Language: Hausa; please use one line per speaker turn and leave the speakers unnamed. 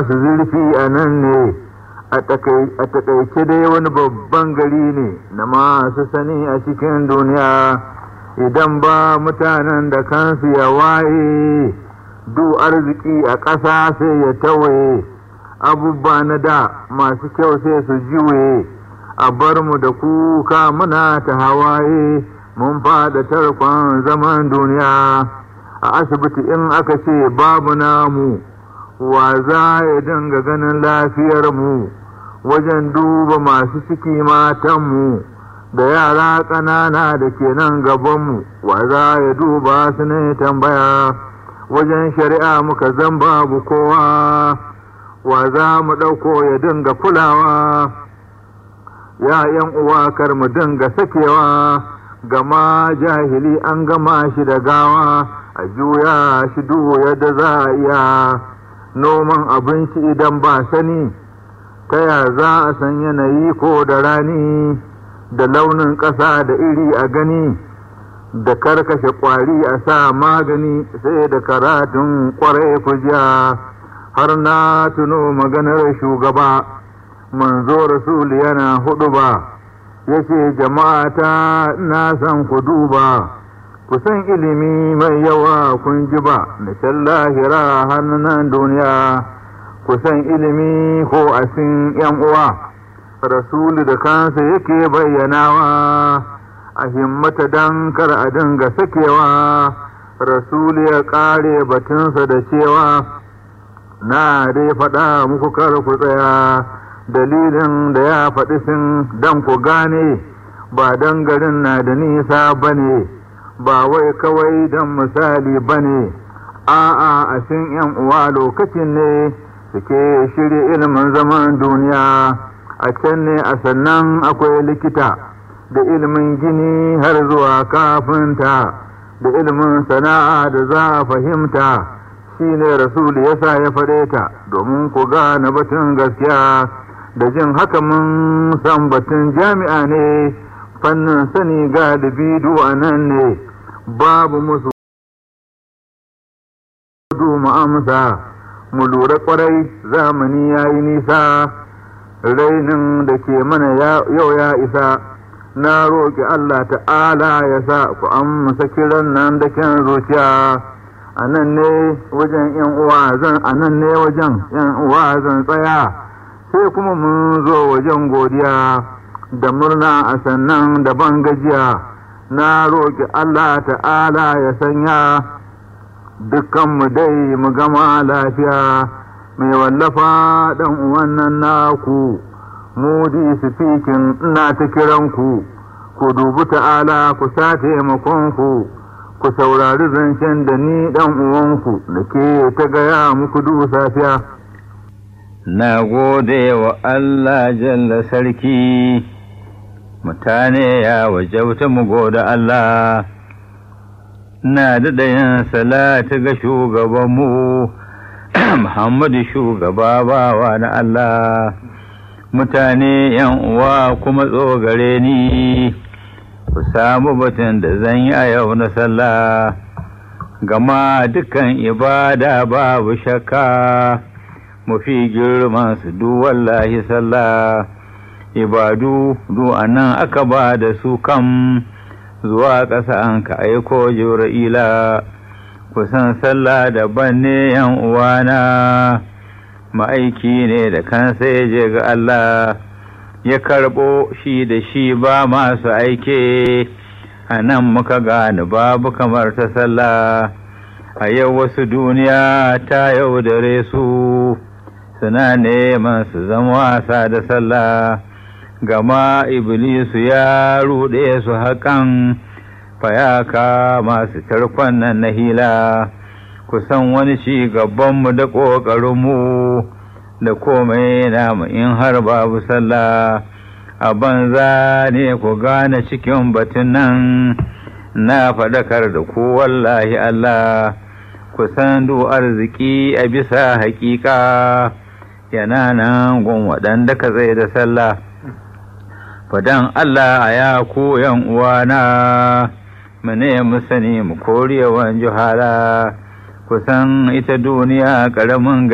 su zurfi a nan ne, a takaice dai wani babban gari ne na masu sani a cikin duniya. Idan ba mutanen da kansu ya waye, du arziki a ƙasa sai ya tawaye, abubba na da masu kyau sai su jiwe, a bar mu da kuka muna ta hawaye, mun fada tarkon zaman duniya. A asibiti in aka ce babu namu, wa za ya dinga ganin lafiyar mu, wajen duba masu ciki matanmu da yara ƙanana da ke nan gabanmu, wa za ya duba su ne tambaya. Wajen shari'a muka zan babu kowa, wa za mu ɗauko ya dinga kulawa. Ya ’yan uwa kar mu dinga sakewa, gama jahili an gama shi da gawa, a juya shi duhu yadda za a iya. Noman abinci idan ba sani, ta ya za a san yanayi ko da rani, da launin ƙasa da iri a gani, da karkashe ƙwari a sa magani, sai da karatun ƙwarai kujiya. Har na tuno maganar shugaba, manzo Rasulu yana huɗuba, yace jama'ata na san ku duba, ku san ilimi mai yawa kun ji ba, na can lahira hannunan duniya. Ku san ilimi ko asin ’yan uwa, Rasulu da kansa yake bayyanawa, a himmata dan kar a dinga sakewa. Rasulu ya ƙare batunsa da cewa, na dai faɗa muku kar ku tsaya, dalilin da ya faɗi sun dan ku gane, ba dan garin na da nisa bane, ba wai kawai dan misali bane, a'a asin ’yan uwa lokacin ne suke shirya ilimin zaman duniya. A can ne a sannan akwai likita da ilimin gini har zuwa kafinta, da ilimin sana'a da za a fahimta. Shi ne Rasulu ya sa ya faɗe ta domin ku gane batun gaskiya. Da jin haka mun san batun jami'a ne, fannin sani galibi du'a nan ne, babu musu mu amsa. Mu lura ƙwarai zamani ya yi nisa, rainin da ke mana yau ya isa. Na roƙi Allah ta'ala ya sa ku amsa kiran nan da kyan zuciya. A nan ne wajen ’yan uwa zan tsaya, sai kuma mun zo wajen godiya da murna a sannan da ban gajiya. Na roƙi Allah ta'ala ya sanya dukkanmu dai mu gama lafiya. Mai wallafa ɗan uwan nan naku, Mudi Sifikin ina ta kiranku, ku dubi ta'ala ku sa taimakonku, ku saurari zancen da ni ɗan uwanku da ke ta gaya muku duk safiya.
Na gode wa Allah jalla sarki, mutane ya wajauta mu gode Allah. Na daɗa yin salatu ga shugabanmu, Muhammadu shugaba bawa na Allah. Mutane ’yan uwa kuma tsogare ni, ku samu batun da zan yi a yau na sallah. Gama dukkan ibada babu shakka, mafi girman su du wallahi sallah. Ibadu du anan aka ba da su kam, zuwa ƙasa an ka aiko Jibra'ila. Kusan sallah daban ne ’yan uwana, ma'aiki ne da kansa ya je ga Allah, ya karɓo shi da shi ba masu aike. A nan muka gane babu kamar ta sallah. A yau wasu duniya ta yaudare su, suna neman su zama wasa da sallah. Gama Iblisu ya ruɗe su haƙan, fayaka masu tarkon nan na hila. Kusan wani ci gabanmu da ƙoƙarinmu, da komai namu in har babu sallah. A banza ne ku gane cikin batun nan, na faɗakar da ku wallahi Allah. Kusan du arziki a bisa haƙiƙa, yana nan gun waɗanda ka zai da sallah. Fadan Allah a ya ku ’yan uwana, mu ne mu sani mu koriyawan juhala. Kusan ita duniya ƙaramin